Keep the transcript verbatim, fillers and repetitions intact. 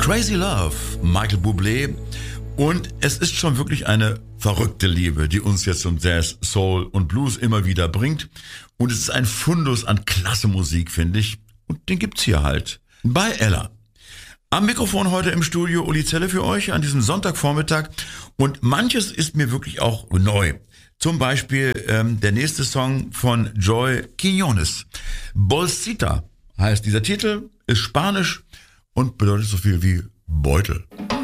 Crazy Love, Michael Bublé. Und es ist schon wirklich eine verrückte Liebe, die uns jetzt zum Jazz, Soul und Blues immer wieder bringt. Und es ist ein Fundus an klasse Musik, finde ich. Und den gibt's hier halt. Bei Ella. Am Mikrofon heute im Studio Uli Zelle für euch an diesem Sonntagvormittag. Und manches ist mir wirklich auch neu. Zum Beispiel ähm, der nächste Song von Joy Quiñones. Bolsita heißt dieser Titel, ist spanisch und bedeutet so viel wie Beutel.